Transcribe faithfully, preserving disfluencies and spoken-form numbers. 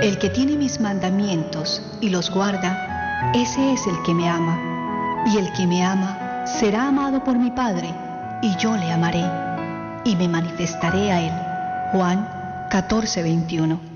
El que tiene mis mandamientos y los guarda, ese es el que me ama. Y el que me ama será amado por mi Padre, y yo le amaré, y me manifestaré a él. Juan catorce, veintiuno.